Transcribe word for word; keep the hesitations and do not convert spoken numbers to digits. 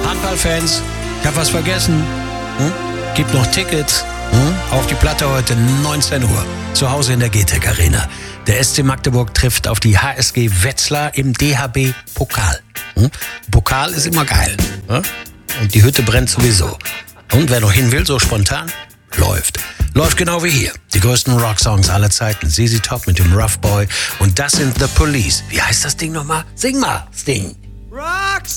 Handballfans, ich hab was vergessen. Hm? Gibt noch Tickets. Hm? Auf die Platte heute neunzehn Uhr. Zu Hause in der G T E C Arena. Der S C Magdeburg trifft auf die H S G Wetzlar im D H B-Pokal. Hm? Pokal ist immer geil. Hm? Und die Hütte brennt sowieso. Und wer noch hin will, so spontan, läuft. Läuft genau wie hier. Die größten Rocksongs aller Zeiten. Z Z Top mit dem Rough Boy. Und das sind The Police. Wie heißt das Ding nochmal? Sing mal, Sting. Right.